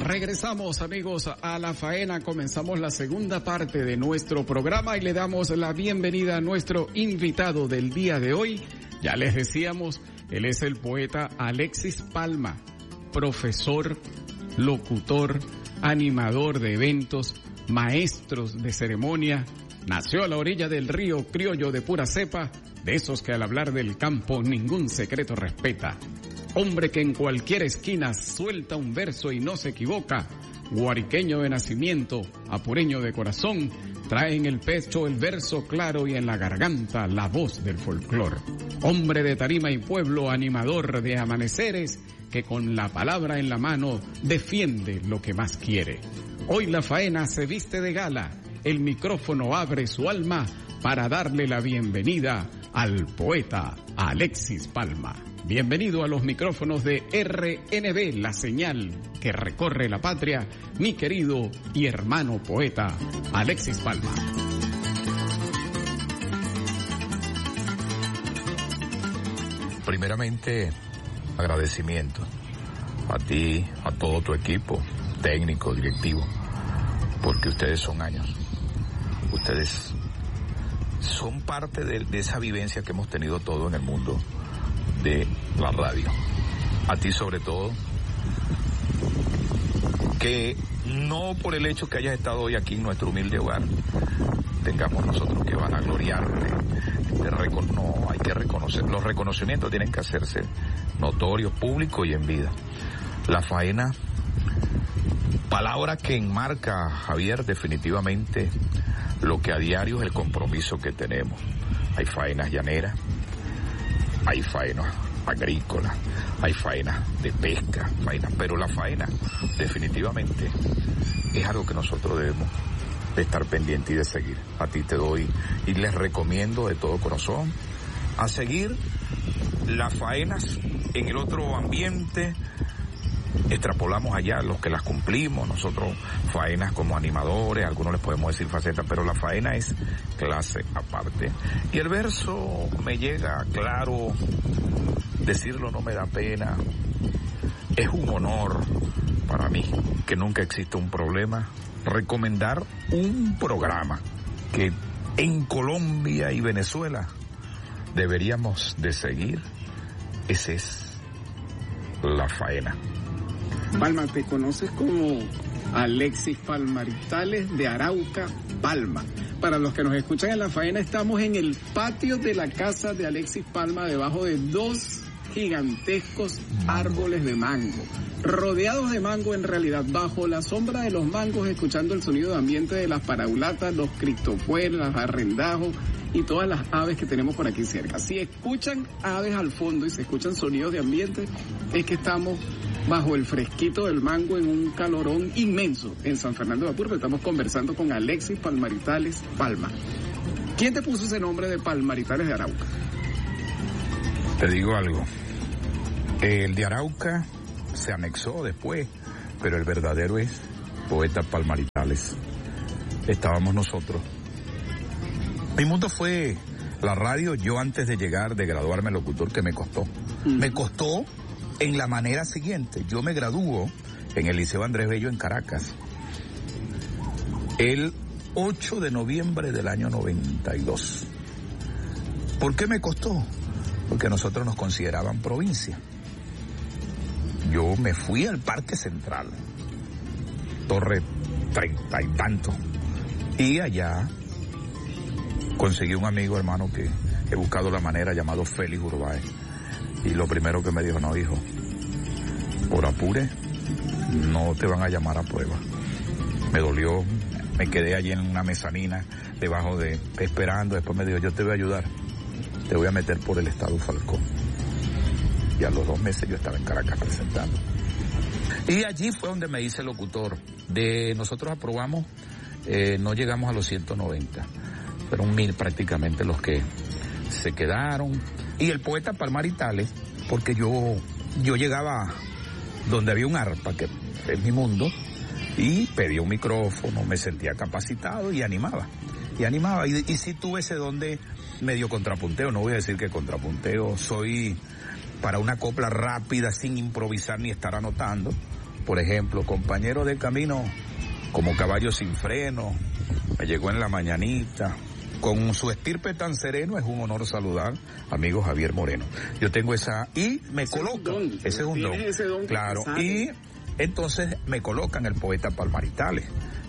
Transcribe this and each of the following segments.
Regresamos, amigos, a La Faena. Comenzamos la segunda parte de nuestro programa y le damos la bienvenida a nuestro invitado del día de hoy. Ya les decíamos, él es el poeta Alexis Palma, profesor, locutor, animador de eventos, maestros de ceremonia. Nació a la orilla del río, criollo de pura cepa, de esos que al hablar del campo ningún secreto respeta. Hombre que en cualquier esquina suelta un verso y no se equivoca. Guariqueño de nacimiento, apureño de corazón, trae en el pecho el verso claro y en la garganta la voz del folclor. Hombre de tarima y pueblo, animador de amaneceres, que con la palabra en la mano defiende lo que más quiere. Hoy La Faena se viste de gala, el micrófono abre su alma para darle la bienvenida al poeta Alexis Palma. Bienvenido a los micrófonos de RNB, la señal que recorre la patria, mi querido y hermano poeta Alexis Palma. Primeramente, agradecimiento a ti, a todo tu equipo, técnico, directivo, porque ustedes son años. Ustedes son parte de esa vivencia que hemos tenido todo en el mundo de la radio. A ti sobre todo, que no por el hecho que hayas estado hoy aquí en nuestro humilde hogar, tengamos nosotros que vanagloriarte. No, hay que reconocer. Los reconocimientos tienen que hacerse notorios, públicos y en vida. La faena, palabra que enmarca, Javier, definitivamente lo que a diario es el compromiso que tenemos. Hay faenas llaneras, hay faenas agrícolas, hay faenas de pesca, pero la faena definitivamente es algo que nosotros debemos de estar pendientes y de seguir. A ti te doy y les recomiendo de todo corazón a seguir las faenas en el otro ambiente. Extrapolamos allá los que las cumplimos, nosotros faenas como animadores, algunos les podemos decir facetas, pero la faena es clase aparte. Y el verso me llega claro, decirlo no me da pena, es un honor para mí que nunca exista un problema, recomendar un programa que en Colombia y Venezuela deberíamos de seguir, ese es La Faena. Palma, te conoces como Alexis Palmaritales de Arauca, Palma. Para los que nos escuchan en La Faena, estamos en el patio de la casa de Alexis Palma, debajo de dos gigantescos árboles de mango, rodeados de mango en realidad, bajo la sombra de los mangos, escuchando el sonido de ambiente de las paraulatas, los cristocuelos, los arrendajos y todas las aves que tenemos por aquí cerca. Si escuchan aves al fondo y se escuchan sonidos de ambiente, es que estamos bajo el fresquito del mango en un calorón inmenso en San Fernando de Apure. Estamos conversando con Alexis Palmaritales Palma. ¿Quién te puso ese nombre de Palmaritales de Arauca? Te digo algo, el de Arauca se anexó después, pero el verdadero es poeta Palmaritales. Estábamos nosotros. Mi mundo fue la radio. Yo antes de llegar, de graduarme locutor, que me costó. Me costó en la manera siguiente. Yo me gradúo en el Liceo Andrés Bello en Caracas el 8 de noviembre del año 92. ¿Por qué me costó? Porque nosotros nos consideraban provincia. Yo me fui al Parque Central, Torre 30 y tanto, y allá conseguí un amigo, hermano, que he buscado la manera, llamado Félix Urbáez. Y lo primero que me dijo, no, hijo, por Apure no te van a llamar a prueba. Me dolió, me quedé allí en una mezanina, esperando. Después me dijo, yo te voy a ayudar, te voy a meter por el Estado Falcón. Y a los 2 meses yo estaba en Caracas presentando. Y allí fue donde me hice locutor. Nosotros aprobamos, no llegamos a los 190, fueron 1000 prácticamente los que se quedaron. Y el poeta Palmaritales, porque yo llegaba donde había un arpa, que es mi mundo, y pedía un micrófono, me sentía capacitado y animaba. Y sí tuve ese don de medio contrapunteo, no voy a decir que contrapunteo, soy para una copla rápida, sin improvisar ni estar anotando, por ejemplo, compañero de camino, como caballo sin freno, me llegó en la mañanita. Con su estirpe tan sereno, es un honor saludar, amigo Javier Moreno. Yo tengo esa, y me colocan, ese es un don, claro, y entonces me colocan el poeta Palmaritales.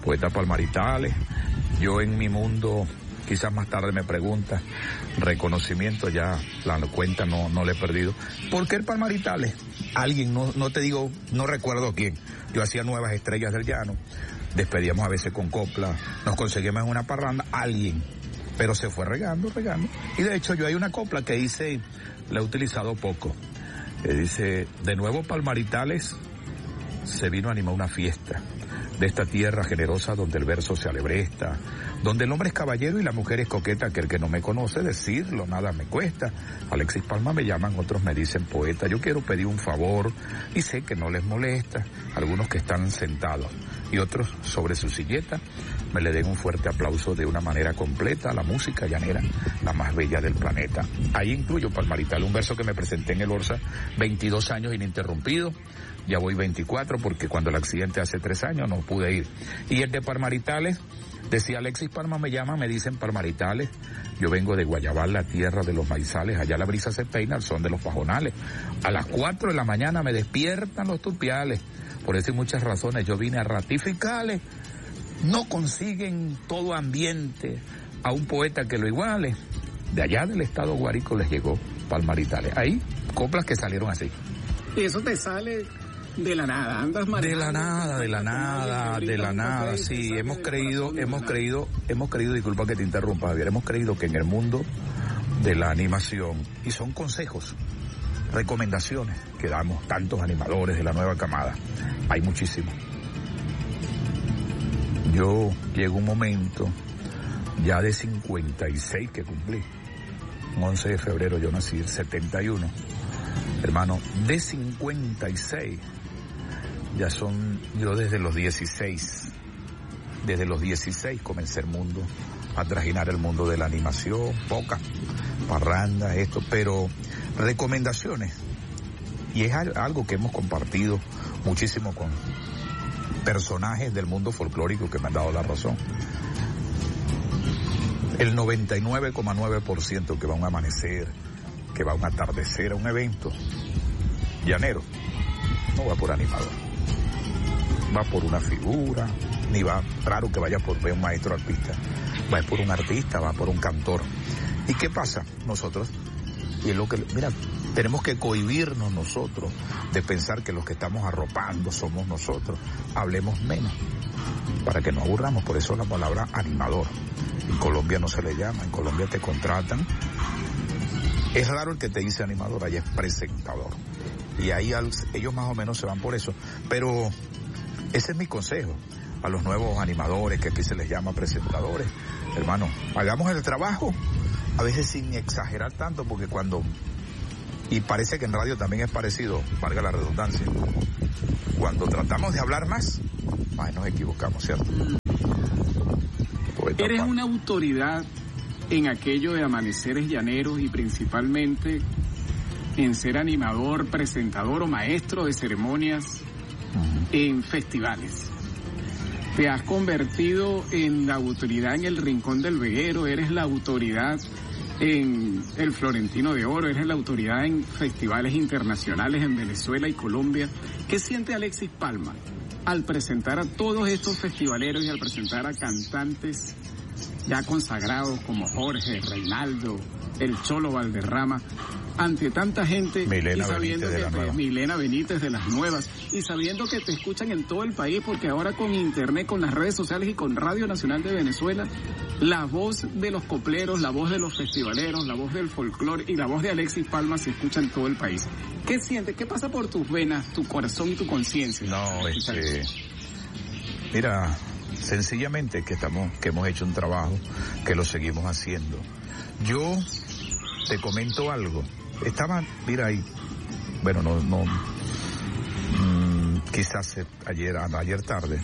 Yo en mi mundo, quizás más tarde me preguntas, reconocimiento ya, la cuenta no le he perdido. ¿Por qué el Palmaritales? Alguien, no te digo, no recuerdo quién. Yo hacía Nuevas Estrellas del Llano, despedíamos a veces con copla, nos conseguimos en una parranda, alguien, pero se fue regando. Y de hecho yo hay una copla que hice, la he utilizado poco, que dice, de nuevo Palmaritales se vino a animar una fiesta de esta tierra generosa donde el verso se alebresta, donde el hombre es caballero y la mujer es coqueta, que el que no me conoce decirlo nada me cuesta. Alexis Palma me llaman, otros me dicen poeta. Yo quiero pedir un favor y sé que no les molesta, algunos que están sentados y otros sobre su silleta me le den un fuerte aplauso de una manera completa a la música llanera, la más bella del planeta. Ahí incluyo Palmaritales, un verso que me presenté en el Orsa, 22 años ininterrumpido. Ya voy 24 porque cuando el accidente hace 3 años no pude ir. Y el de Palmaritales, decía Alexis Palma me llama, me dicen Palmaritales, yo vengo de Guayabal, la tierra de los maizales, allá la brisa se peina al son de los pajonales. A las 4 de la mañana me despiertan los tupiales. Por eso hay muchas razones, yo vine a ratificarles. No consiguen todo ambiente a un poeta que lo iguale. De allá del estado Guárico les llegó Palmaritales. Ahí, coplas que salieron así. Y eso te sale de la nada, andas manejando. De la nada, sí, hemos creído, disculpa que te interrumpa, Javier, hemos creído que en el mundo de la animación, y son consejos, recomendaciones que damos tantos animadores de la nueva camada, hay muchísimos. Yo llego un momento, ya de 56 que cumplí, un 11 de febrero yo nací, el 71, hermano, de 56, ya son, yo desde los 16 comencé el mundo, a trajinar el mundo de la animación, pocas parrandas, esto, pero recomendaciones, y es algo que hemos compartido muchísimo con personajes del mundo folclórico que me han dado la razón. El 99,9% que va a un amanecer, que va a un atardecer, a un evento llanero, no va por animador, va por una figura, ni va, raro que vaya por ver un maestro artista, va por un artista, va por un cantor. ¿Y qué pasa? Nosotros, y es lo que, mira, tenemos que cohibirnos nosotros de pensar que los que estamos arropando somos nosotros, hablemos menos, para que no aburramos, por eso la palabra animador. En Colombia no se le llama, en Colombia te contratan. Es raro el que te dice animador, allá es presentador. Y ahí ellos más o menos se van por eso. Pero ese es mi consejo a los nuevos animadores, que aquí se les llama presentadores. Hermano, hagamos el trabajo, a veces sin exagerar tanto, porque y parece que en radio también es parecido, valga la redundancia, cuando tratamos de hablar más nos equivocamos, ¿cierto? Eres una autoridad en aquello de amaneceres llaneros y principalmente en ser animador, presentador o maestro de ceremonias en festivales. Te has convertido en la autoridad en el Rincón del Veguero, eres la autoridad en el Florentino de Oro, eres la autoridad en festivales internacionales en Venezuela y Colombia. ¿Qué siente Alexis Palma al presentar a todos estos festivaleros y al presentar a cantantes ya consagrados como Jorge, Reinaldo, el Cholo Valderrama, ante tanta gente, Milena y sabiendo Benítez que Milena Benítez de las Nuevas, y sabiendo que te escuchan en todo el país, porque ahora con internet, con las redes sociales y con Radio Nacional de Venezuela, la voz de los copleros, la voz de los festivaleros, la voz del folclore y la voz de Alexis Palma se escucha en todo el país. ¿Qué sientes? ¿Qué pasa por tus venas, tu corazón y tu conciencia? No, mira, sencillamente que hemos hecho un trabajo, que lo seguimos haciendo. Yo te comento algo. Estaba, mira ahí, bueno, quizás ayer tarde,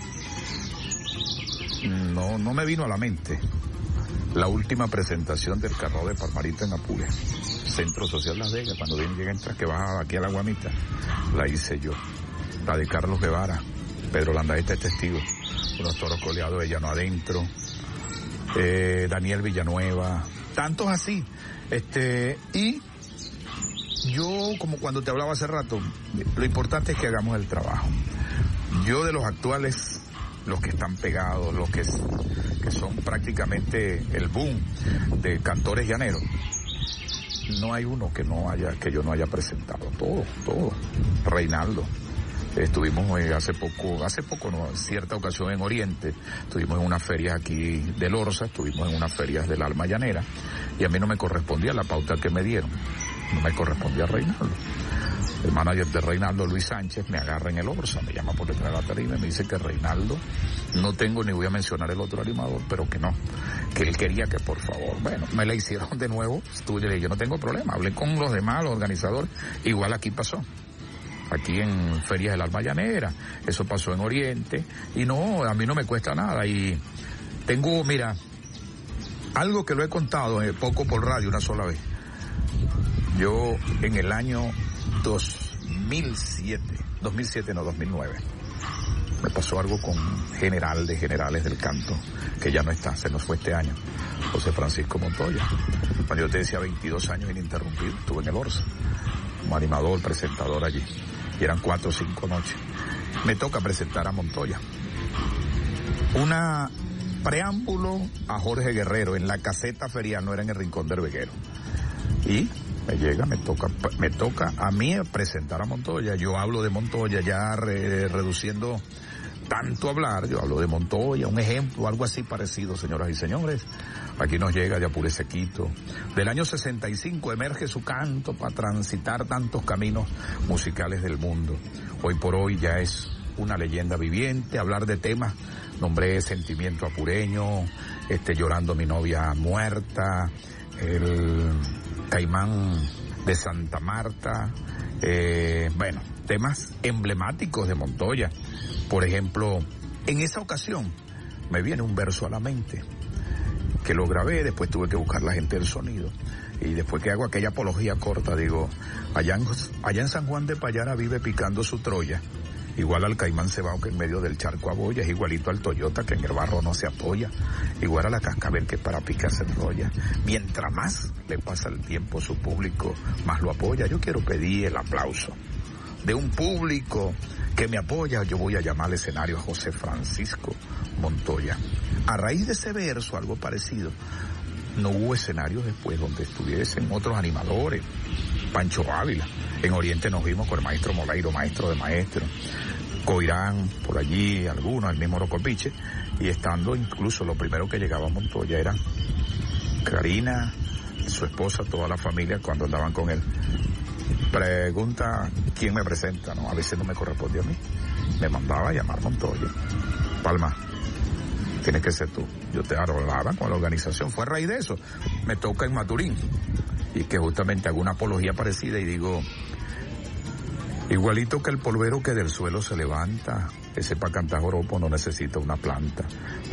no me vino a la mente la última presentación del Carnaval de Palmarito en Apules, Centro Social Las Vegas, cuando llega a entrar, que baja aquí a la Guamita, la hice yo. la de Carlos Guevara, Pedro Landaeta es testigo, unos toros coleados de llano adentro, Daniel Villanueva, tantos así, y yo, como cuando te hablaba hace rato, lo importante es que hagamos el trabajo. Yo de los actuales, los que están pegados, los que son prácticamente el boom de cantores llaneros, no hay uno que yo no haya presentado, todo. Reinaldo. Estuvimos hace poco, no, en cierta ocasión en Oriente, estuvimos en unas ferias aquí de Lorza, estuvimos en unas ferias del Alma Llanera, y a mí no me correspondía la pauta que me dieron, no me correspondía a Reinaldo. El manager de Reinaldo, Luis Sánchez, me agarra en el Orsa, me llama por detrás de la tarima y me dice que Reinaldo, no tengo ni voy a mencionar el otro animador, pero que no, que él quería que por favor, bueno, me la hicieron de nuevo, yo no tengo problema, hablé con los demás, los organizadores, igual aquí pasó. Aquí en Ferias del Alma Llanera, eso pasó en Oriente, y no, a mí no me cuesta nada, y tengo, mira, algo que lo he contado poco por radio una sola vez. Yo en el año 2009, me pasó algo con general de generales del canto, que ya no está, se nos fue este año, José Francisco Montoya. Cuando yo te decía 22 años ininterrumpidos, estuve en el Orsa, como animador, presentador allí. Y eran 4 o 5 noches. Me toca presentar a Montoya. Una preámbulo a Jorge Guerrero en la caseta ferial, no era en el Rincón del Veguero. Y me toca a mí presentar a Montoya. Yo hablo de Montoya ya reduciendo tanto hablar, yo hablo de Montoya, un ejemplo, algo así parecido, señoras y señores. Aquí nos llega de Apure Sequito. Del año 65 emerge su canto para transitar tantos caminos musicales del mundo. Hoy por hoy ya es una leyenda viviente, hablar de temas, nombré Sentimiento Apureño, Llorando mi novia muerta, el Caimán de Santa Marta, bueno, temas emblemáticos de Montoya. Por ejemplo, en esa ocasión me viene un verso a la mente, que lo grabé, después tuve que buscar la gente del sonido, y después que hago aquella apología corta, digo, allá en San Juan de Payara vive picando su Troya, igual al Caimán cebao que en medio del charco aboya, es igualito al Toyota que en el barro no se apoya, igual a la cascabel que para picar se enrolla. Mientras más le pasa el tiempo, su público más lo apoya. Yo quiero pedir el aplauso de un público que me apoya. Yo voy a llamar al escenario a José Francisco Montoya. A raíz de ese verso, algo parecido, no hubo escenarios después donde estuviesen otros animadores. Pancho Ávila, en Oriente nos vimos con el maestro Moleiro, maestro de maestros, Coirán, por allí, algunos, el mismo Rocopiche, y estando incluso lo primero que llegaba a Montoya era Karina, su esposa, toda la familia, cuando andaban con él. Pregunta quién me presenta, ¿no? A veces no me correspondía a mí. Me mandaba a llamar Montoya. Palma, tienes que ser tú. Yo te hablaba con la organización. Fue a raíz de eso. Me toca en Maturín. Y que justamente hago una apología parecida y digo, igualito que el polvero que del suelo se levanta, ese para cantar joropo no necesita una planta.